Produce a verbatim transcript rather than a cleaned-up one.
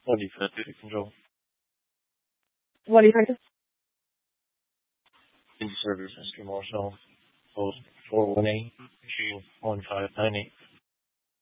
What defense did it control? What do you think? In service, Mister Marshall. Post four one eight, issue one five nine eight.